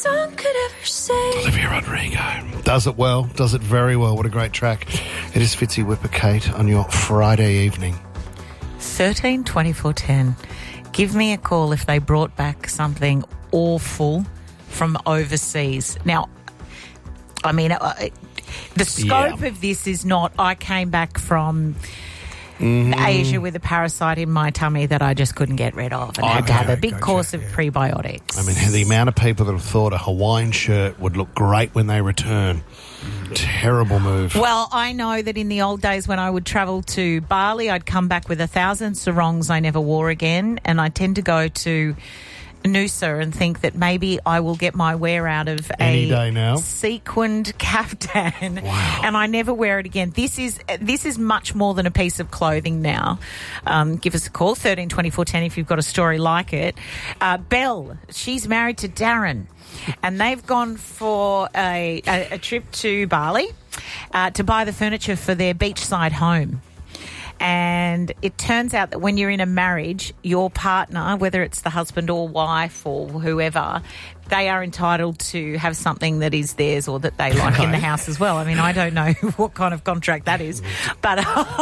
song could ever say. Olivia Rodrigo does it well, does it very well. What a great track. It is Fitzy Whipper Kate on your Friday evening. 13 24 10. Give me a call if they brought back something awful from overseas. Now, I mean, the scope of this is not, I came back from Asia with a parasite in my tummy that I just couldn't get rid of and had to have a big course of prebiotics. I mean, the amount of people that have thought a Hawaiian shirt would look great when they return. Terrible move. Well, I know that in the old days when I would travel to Bali, I'd come back with 1,000 sarongs I never wore again, and I tend to go to Noosa and think that maybe I will get my wear out of Any day now. sequined caftan. Wow. And I never wear it again. This is much more than a piece of clothing now. Give us a call, 13 24 10, if you've got a story like it. Belle, she's married to Darren, and they've gone for a trip to Bali to buy the furniture for their beachside home. And it turns out that when you're in a marriage, your partner, whether it's the husband or wife or whoever, they are entitled to have something that is theirs or that they like in the house as well. I mean, I don't know what kind of contract that is, but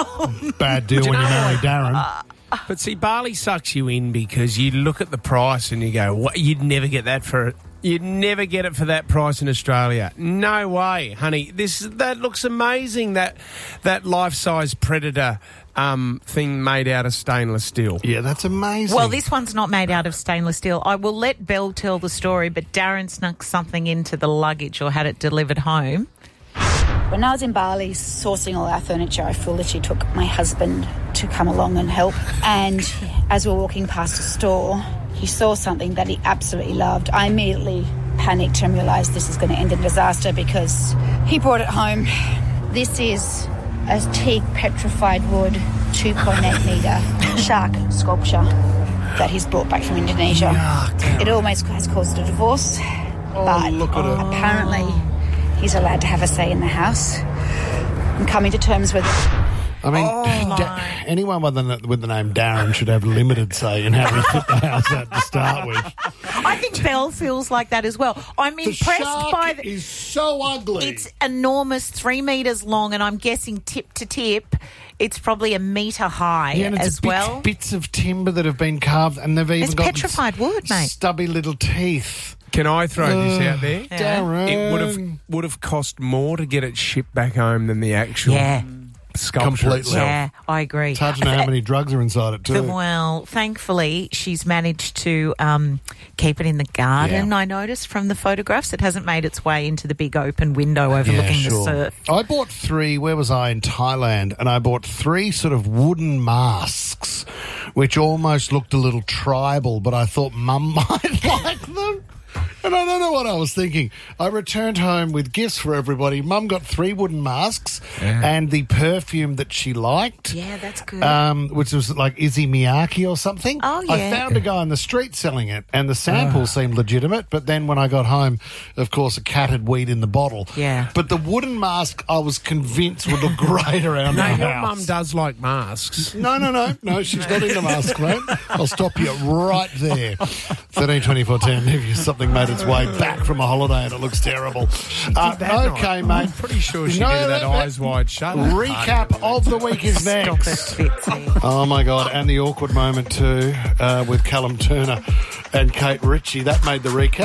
bad deal when you marry Darren. But see, Bali sucks you in because you look at the price and you go, "What? You'd never get that for." You'd never get it for that price in Australia. No way, honey. That looks amazing. That life-size Predator thing made out of stainless steel. Yeah, that's amazing. Well, this one's not made out of stainless steel. I will let Belle tell the story, but Darren snuck something into the luggage or had it delivered home. When I was in Bali sourcing all our furniture, I foolishly took my husband to come along and help. And as we were walking past a store, he saw something that he absolutely loved. I immediately panicked and realised this is going to end in disaster because he brought it home. This is a teak petrified wood 2.8 metre shark sculpture that he's brought back from Indonesia. It almost has caused a divorce, but look at it. apparently he's allowed to have a say in the house. I'm coming to terms with it. I mean, anyone with the name Darren should have limited say in how we fit the house out to start with. I think Belle feels like that as well. I'm The impressed shark by is so ugly. It's enormous, 3 metres long, and I'm guessing tip to tip, it's probably 1 metre high and it's as well. Bits of timber that have been carved, and they've even It's got petrified wood, mate. stubby little teeth. Can I throw this out there? Darren. It would have cost more to get it shipped back home than the actual sculpture Completely. itself. Yeah, I agree. It's hard to know how many drugs are inside it too. Well, thankfully, she's managed to keep it in the garden. Yeah. I noticed from the photographs, it hasn't made its way into the big open window overlooking the surf. I bought 3, where was I, in Thailand, and I bought 3 sort of wooden masks, which almost looked a little tribal, but I thought Mum might like them. And I don't know what I was thinking. I returned home with gifts for everybody. Mum got 3 wooden masks and the perfume that she liked. Yeah, that's good. Which was like Izzy Miyake or something. Oh, yeah. I found a guy on the street selling it, and the sample seemed legitimate, but then when I got home, of course, a cat had weed in the bottle. Yeah. But the wooden mask, I was convinced would look great around No, the your house. mum does like masks. No, she's not into masks, mate. I'll stop you right there. 13 24 10, if you something made its way back from a holiday and it looks terrible. Okay, mate. I'm pretty sure she did that eyes wide shut. Recap of the week is next. Oh, my God. And the awkward moment, too, with Callum Turner and Kate Ritchie. That made the recap.